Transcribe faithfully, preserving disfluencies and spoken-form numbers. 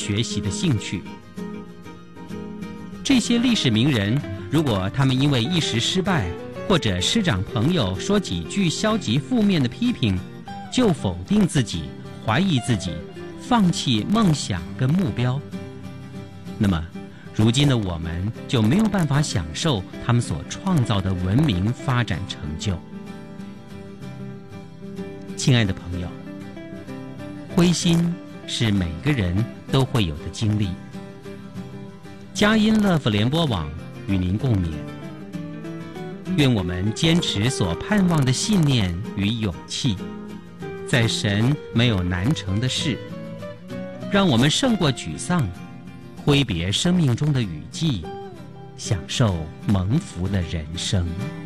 学习的兴趣。这些历史名人，如果他们因为一时失败，或者师长朋友说几句消极负面的批评，就否定自己，怀疑自己，放弃梦想跟目标，那么如今的我们就没有办法享受他们所创造的文明发展成就。亲爱的朋友，灰心是每个人都会有的经历。佳音乐福联播网与您共勉，愿我们坚持所盼望的信念与勇气，在神没有难成的事，让我们胜过沮丧，挥别生命中的雨季，享受蒙福的人生。